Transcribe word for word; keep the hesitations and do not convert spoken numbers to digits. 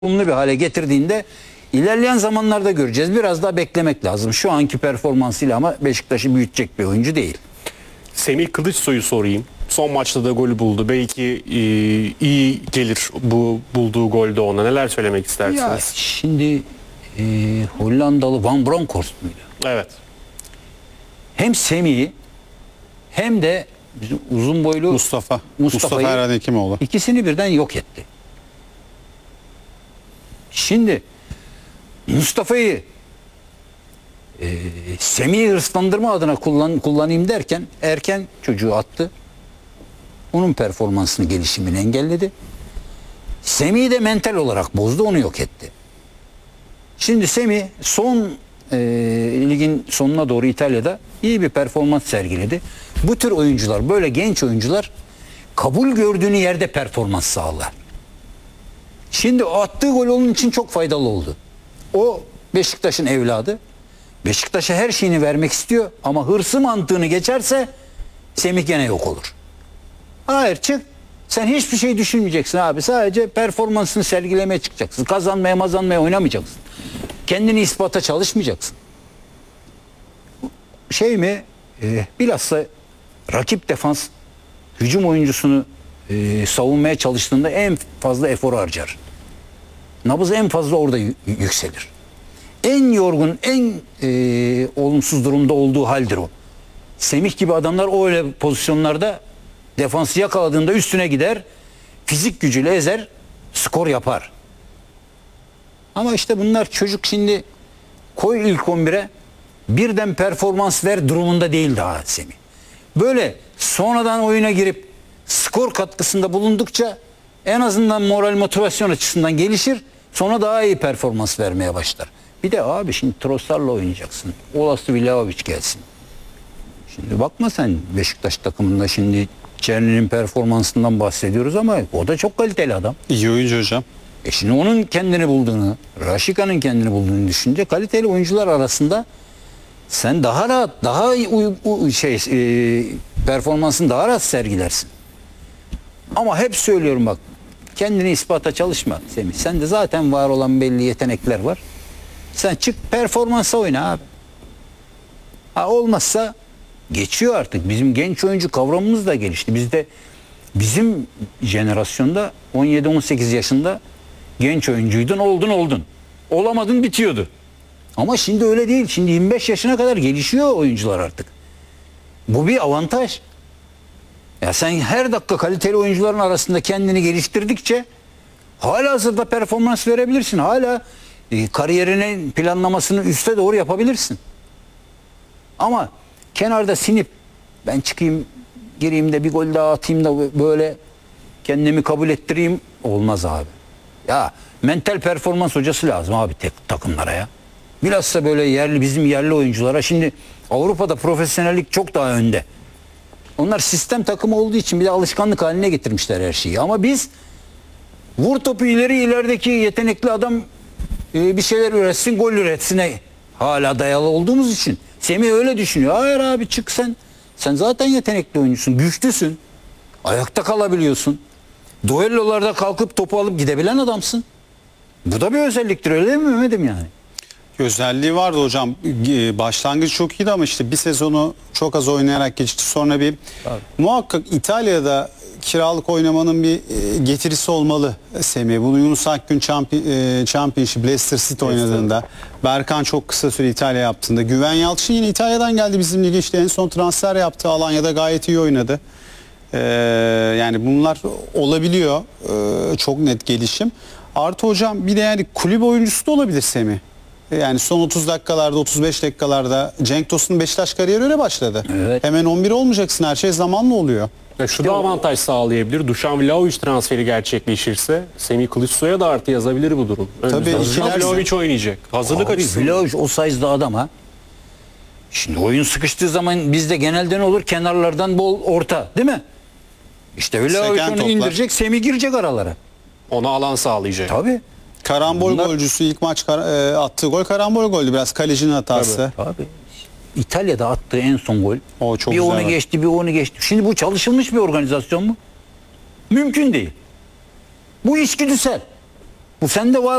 olumlu bir hale getirdiğinde ilerleyen zamanlarda göreceğiz. Biraz daha beklemek lazım. Şu anki performansıyla ama Beşiktaş'ı büyütecek bir oyuncu değil. Semih Kılıçsoy'u sorayım. Son maçta da golü buldu. Belki e, iyi gelir bu bulduğu golde ona. Neler söylemek istersiniz? Ya şimdi e, Hollandalı Van Bronckhorst muydu? Evet. Hem Semih'i hem de bizim uzun boylu Mustafa. Mustafa'yı Mustafa Erhan Hekimoğlu. ikisini birden yok etti. Şimdi Mustafa'yı e, Semih'i hırslandırma adına kullan, kullanayım derken erken çocuğu attı. Onun performansını, gelişimini engelledi. Semih'i de mental olarak bozdu, onu yok etti. Şimdi Semih son e, ligin sonuna doğru İtalya'da iyi bir performans sergiledi. Bu tür oyuncular, böyle genç oyuncular kabul gördüğünü yerde performans sağlar. Şimdi o attığı gol onun için çok faydalı oldu. O Beşiktaş'ın evladı. Beşiktaş'a her şeyini vermek istiyor ama hırsı mantığını geçerse Semih gene yok olur. Hayır, çık. Sen hiçbir şey düşünmeyeceksin abi. Sadece performansını sergilemeye çıkacaksın. Kazanmaya mazanmaya oynamayacaksın. Kendini ispata çalışmayacaksın. Şey mi? E, bilhassa rakip defans hücum oyuncusunu e, savunmaya çalıştığında en fazla efor harcar. Nabız en fazla orada yükselir. En yorgun, en e, olumsuz durumda olduğu haldir o. Semih gibi adamlar o öyle pozisyonlarda defansı yakaladığında üstüne gider, fizik gücüyle ezer, skor yapar. Ama işte bunlar çocuk, şimdi koy ilk on bire birden performans ver durumunda değil daha Semih. Böyle sonradan oyuna girip skor katkısında bulundukça en azından moral motivasyon açısından gelişir. Sonra daha iyi performans vermeye başlar. Bir de abi şimdi Trossard'la oynayacaksın. Olası Vlahovic gelsin. Şimdi bakma sen Beşiktaş takımında şimdi Çerni'nin performansından bahsediyoruz ama o da çok kaliteli adam. İyi oyuncu hocam. E şimdi onun kendini bulduğunu, Raşika'nın kendini bulduğunu düşünce kaliteli oyuncular arasında sen daha rahat, daha iyi, şey e, performansını daha rahat sergilersin. Ama hep söylüyorum bak, kendini ispata çalışma Semih. Sende zaten var olan belli yetenekler var. Sen çık performansa oyna abi. Ha, olmazsa geçiyor artık. Bizim genç oyuncu kavramımız da gelişti. Bizde bizim jenerasyonda on yedi on sekiz yaşında genç oyuncuydun, oldun oldun. Olamadın, bitiyordu. Ama şimdi öyle değil. Şimdi yirmi beş yaşına kadar gelişiyor oyuncular artık. Bu bir avantaj. Ya sen her dakika kaliteli oyuncuların arasında kendini geliştirdikçe halihazırda performans verebilirsin. Hala e, kariyerinin planlamasını üste doğru yapabilirsin. Ama kenarda sinip ben çıkayım, gireyim de bir gol daha atayım da böyle kendimi kabul ettireyim, olmaz abi. Ya mental performans hocası lazım abi tek takımlara ya. Bilhassa böyle yerli, bizim yerli oyunculara. Şimdi Avrupa'da profesyonellik çok daha önde. Onlar sistem takımı olduğu için bir de alışkanlık haline getirmişler her şeyi. Ama biz vur topu ileri, ilerideki yetenekli adam e, bir şeyler üretsin, gol üretsine hala dayalı olduğumuz için Semih öyle düşünüyor. Hayır abi, çık sen. Sen zaten yetenekli oyuncusun, güçlüsün. Ayakta kalabiliyorsun. Duellolarda kalkıp topu alıp gidebilen adamsın. Bu da bir özelliktir, öyle mi Mehmet'im yani? Özelliği vardı hocam. Başlangıç çok iyiydi ama işte bir sezonu çok az oynayarak geçti. Sonra bir Tabii. muhakkak İtalya'da kiralık oynamanın bir getirisi olmalı Semih. Bunu Yunus Akgün Championship Leicester City oynadığında, Berkan çok kısa süre İtalya yaptığında, Güven Yalçın yine İtalya'dan geldi bizim lige, işte en son transfer yaptı. Alanya'da gayet iyi oynadı. Ee, yani bunlar olabiliyor. Ee, çok net gelişim. Artı hocam bir de yani kulüp oyuncusu da olabilir Semih. Yani son otuz dakikalarda, otuz beş dakikalarda Cenk Tosun'un Beşiktaş kariyeri öyle başladı. Evet. Hemen on bir olmayacaksın, her şey zamanla oluyor. Ya şu da avantaj sağlayabilir. Dušan Vlahović transferi gerçekleşirse Semih Kılıçsoy'a da artı yazabilir bu durum. Tabii, Dušan ikiler- Vlahović oynayacak. Hazırlık Abi açısından. Vlahović o size'da adam ha. Şimdi oyun sıkıştığı zaman bizde genelde ne olur? Kenarlardan bol orta, değil mi? İşte Vlahović Seken onu toplar. indirecek, Semih girecek aralara. Ona alan sağlayacak. Tabii. Karambol Bunlar- golcüsü, ilk maç kar- e, attığı gol karambol goldü, biraz kalecinin hatası. Tabii. İtalya'da attığı en son gol. O çok bir güzel onu var. geçti, bir onu geçti. Şimdi bu çalışılmış bir organizasyon mu? Mümkün değil. Bu içgüdüsel. Bu sende var.